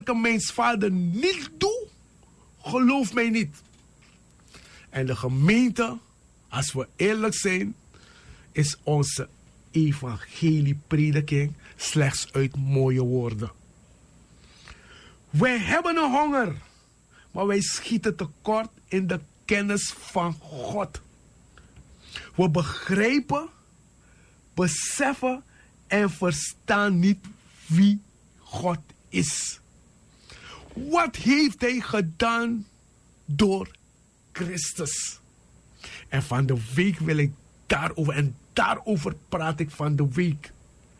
ik mijn vader niet doe, geloof mij niet. En de gemeente, als we eerlijk zijn, is onze evangelieprediking slechts uit mooie woorden. Wij hebben een honger, maar wij schieten tekort in de kennis van God. We begrijpen, beseffen en verstaan niet wie God is. Wat heeft Hij gedaan door Christus? En van de week wil ik daarover, en daarover praat ik van de week.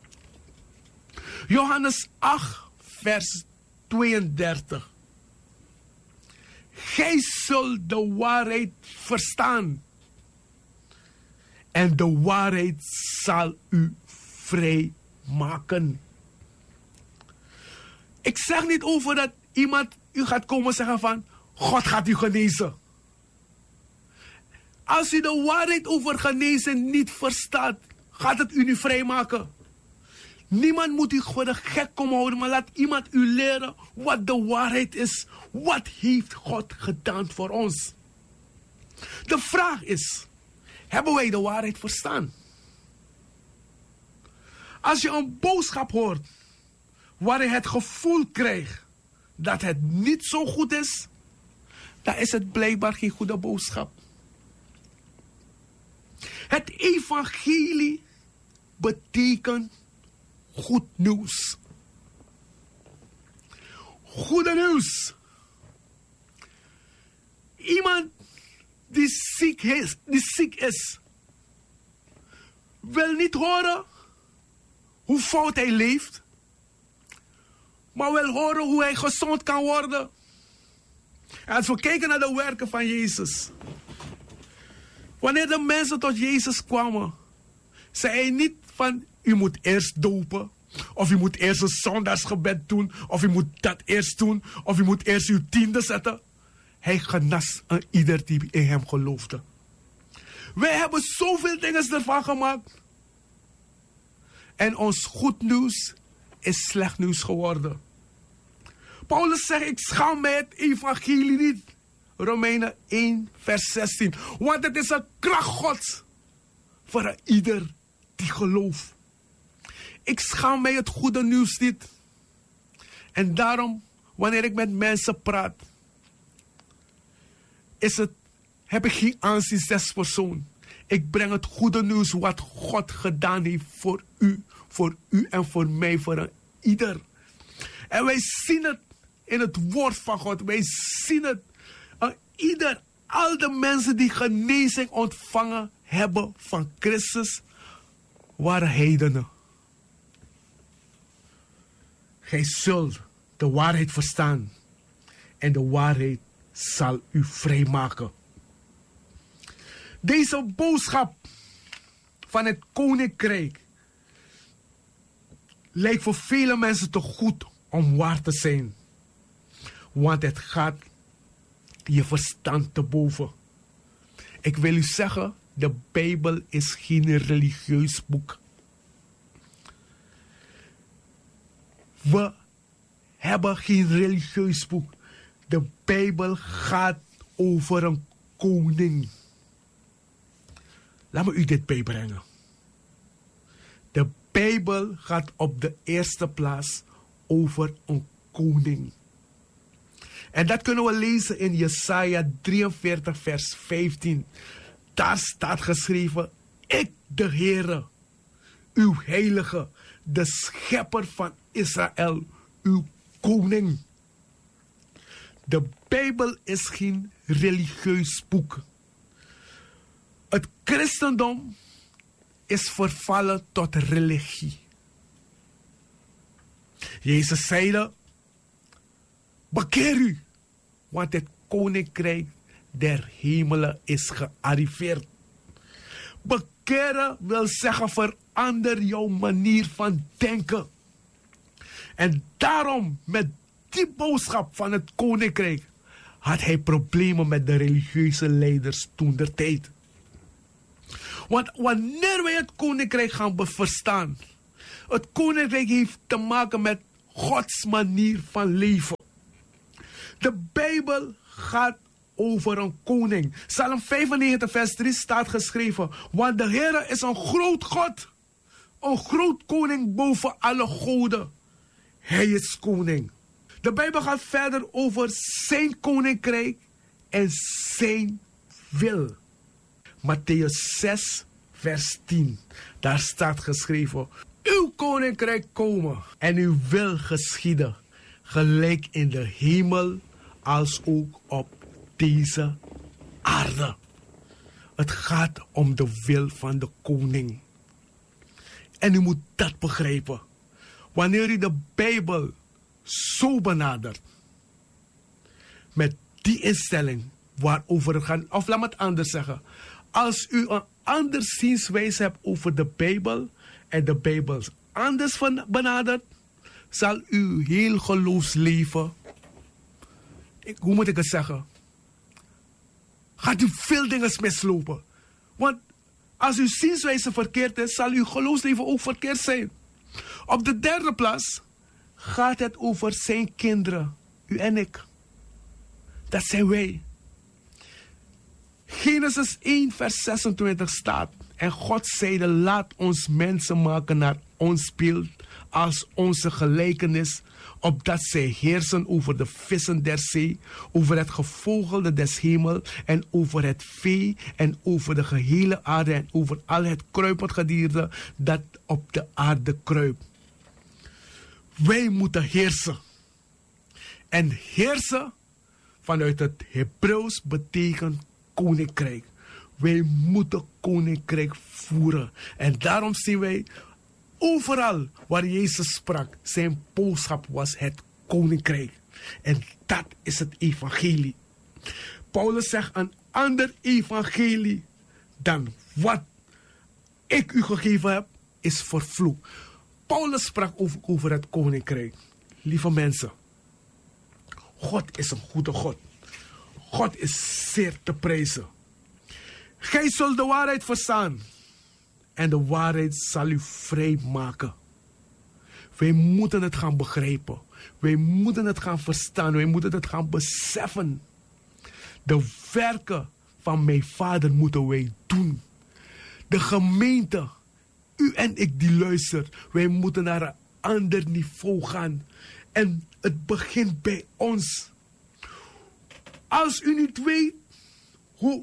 Johannes 8, vers 32. Gij zult de waarheid verstaan. En de waarheid zal u vrij maken. Ik zeg niet over dat iemand u gaat komen zeggen van, God gaat u genezen. Als u de waarheid over genezen niet verstaat, gaat het u niet vrijmaken. Niemand moet u voor de gek komen houden, maar laat iemand u leren wat de waarheid is. Wat heeft God gedaan voor ons? De vraag is, hebben wij de waarheid verstaan? Als je een boodschap hoort, waar je het gevoel krijgt dat het niet zo goed is, dan is het blijkbaar geen goede boodschap. Het evangelie betekent goed nieuws. Goede nieuws. Iemand die ziek is, wil niet horen hoe fout hij leeft, maar wil horen hoe hij gezond kan worden. En als we kijken naar de werken van Jezus, wanneer de mensen tot Jezus kwamen, zei hij niet van, u moet eerst dopen, of u moet eerst een zondagsgebed doen, of u moet dat eerst doen, of u moet eerst uw tiende zetten. Hij genas aan ieder die in hem geloofde. Wij hebben zoveel dingen ervan gemaakt. En ons goed nieuws is slecht nieuws geworden. Paulus zegt, ik schaam mij het evangelie niet. Romeinen 1, vers 16. Want het is een kracht Gods voor ieder die gelooft. Ik schaam mij het goede nieuws niet. En daarom, wanneer ik met mensen praat, heb ik geen aanzien als persoon. Ik breng het goede nieuws wat God gedaan heeft voor u en voor mij, voor een ieder. En wij zien het in het woord van God. Wij zien het aan ieder, al de mensen die genezing ontvangen hebben van Christus, waren heidenen. Gij zult de waarheid verstaan en de waarheid zal u vrijmaken. Deze boodschap van het koninkrijk lijkt voor vele mensen te goed om waar te zijn. Want het gaat je verstand te boven. Ik wil u zeggen, de Bijbel is geen religieus boek. We hebben geen religieus boek. De Bijbel gaat over een koning. Laat me u dit bijbrengen. De Bijbel gaat op de eerste plaats over een koning. En dat kunnen we lezen in Jesaja 43 vers 15. Daar staat geschreven, ik de Heere, uw heilige, de schepper van Israël, uw koning. De Bijbel is geen religieus boek. Het christendom is vervallen tot religie. Jezus zeide, bekeer u, want het koninkrijk der hemelen is gearriveerd. Bekeren wil zeggen, verander jouw manier van denken. En daarom, met die boodschap van het koninkrijk, had hij problemen met de religieuze leiders toen der tijd. Want wanneer wij het koninkrijk gaan verstaan, het koninkrijk heeft te maken met Gods manier van leven. De Bijbel gaat over een koning. Psalm 95 vers 3 staat geschreven. Want de Heer is een groot God. Een groot koning boven alle goden. Hij is koning. De Bijbel gaat verder over zijn koninkrijk en zijn wil. Mattheüs 6 vers 10. Daar staat geschreven. Uw koninkrijk komen en uw wil geschieden. Gelijk in de hemel als ook op deze aarde. Het gaat om de wil van de koning. En u moet dat begrijpen. Wanneer u de Bijbel zo benadert. Met die instelling waarover het gaat. Of laat me het anders zeggen. Als u een ander zienswijze hebt over de Bijbel. En de Bijbel anders benadert. Zal uw heel geloofsleven. Hoe moet ik het zeggen? Gaat u veel dingen mislopen. Want als uw zienswijze verkeerd is, zal uw geloofsleven ook verkeerd zijn. Op de derde plaats gaat het over zijn kinderen. U en ik. Dat zijn wij. Genesis 1 vers 26 staat. En God zeide, laat ons mensen maken naar ons beeld, als onze gelijkenis, opdat zij heersen over de vissen der zee, over het gevogelde des hemel en over het vee en over de gehele aarde en over al het kruipend gedierte dat op de aarde kruipt. Wij moeten heersen. En heersen vanuit het Hebreeuws betekent koninkrijk. Wij moeten koninkrijk voeren. En daarom zien wij overal waar Jezus sprak, zijn boodschap was het koninkrijk. En dat is het evangelie. Paulus zegt een ander evangelie dan wat ik u gegeven heb, is vervloekt. Paulus sprak over het koninkrijk. Lieve mensen, God is een goede God. God is zeer te prijzen. Gij zult de waarheid verstaan. En de waarheid zal u vrij maken. Wij moeten het gaan begrijpen. Wij moeten het gaan verstaan. Wij moeten het gaan beseffen. De werken van mijn Vader moeten wij doen. De gemeente, u en ik die luistert, wij moeten naar een ander niveau gaan. En het begint bij ons. Als u niet weet hoe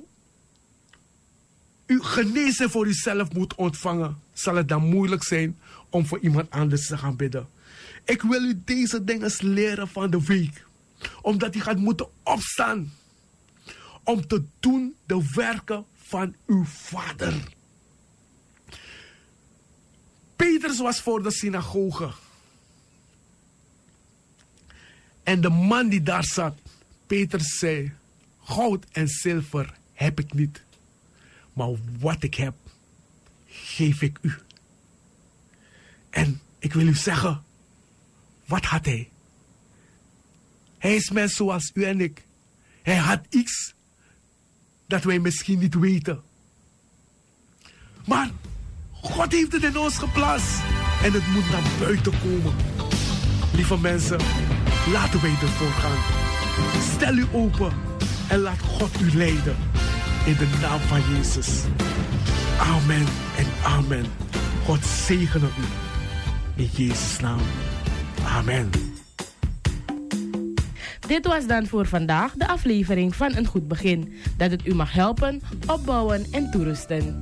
u genezen voor uzelf moet ontvangen, zal het dan moeilijk zijn om voor iemand anders te gaan bidden. Ik wil u deze dingen leren van de week. Omdat u gaat moeten opstaan. Om te doen de werken van uw Vader. Petrus was voor de synagoge. En de man die daar zat, Petrus zei, goud en zilver heb ik niet. Maar wat ik heb, geef ik u. En ik wil u zeggen, wat had hij? Hij is mens zoals u en ik. Hij had iets dat wij misschien niet weten. Maar God heeft het in ons geplaatst. En het moet naar buiten komen. Lieve mensen, laten wij ervoor gaan. Stel u open en laat God u leiden. In de naam van Jezus. Amen en amen. God zegene u. In Jezus' naam. Amen. Dit was dan voor vandaag de aflevering van Een Goed Begin. Dat het u mag helpen, opbouwen en toerusten.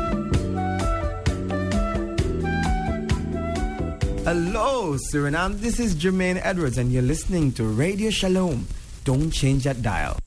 Hello Suriname, this is Jermaine Edwards and you're listening to Radio Shalom. Don't change that dial.